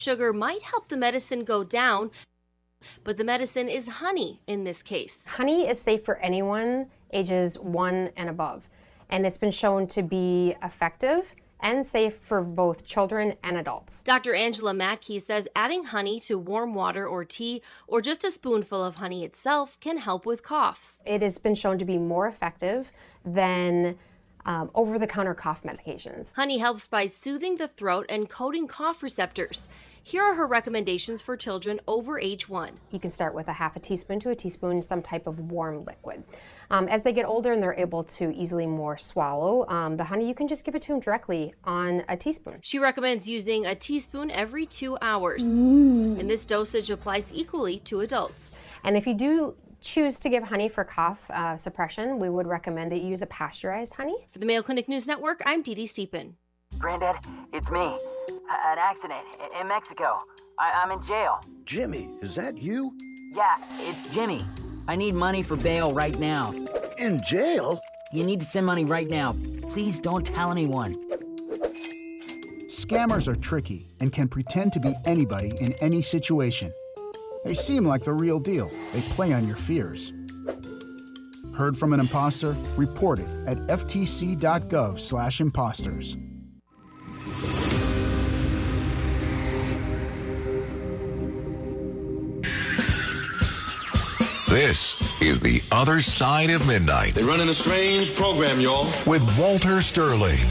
sugar might help the medicine go down, but the medicine is honey in this case. Honey is safe for anyone ages 1 and above, and it's been shown to be effective and safe for both children and adults. Dr. Angela Mackey says adding honey to warm water or tea, or just a spoonful of honey itself, can help with coughs. It has been shown to be more effective than over-the-counter cough medications. Honey helps by soothing the throat and coating cough receptors. Here are her recommendations for children over age 1. You can start with a half a teaspoon to a teaspoon, some type of warm liquid. As they get older and they're able to easily more swallow, the honey, you can just give it to them directly on a teaspoon. She recommends using a teaspoon every 2 hours. And this dosage applies equally to adults. And if you do choose to give honey for cough suppression, we would recommend that you use a pasteurized honey. For the Mayo Clinic News Network, I'm Dee Dee Stephen. Granddad, it's me. An accident in Mexico. I'm in jail. Jimmy, is that you? Yeah, it's Jimmy. I need money for bail right now. In jail? You need to send money right now. Please don't tell anyone. Scammers are tricky and can pretend to be anybody in any situation. They seem like the real deal. They play on your fears. Heard from an imposter? Report it at ftc.gov/imposters. This is The Other Side of Midnight. They're running a strange program, y'all. With Walter Sterling.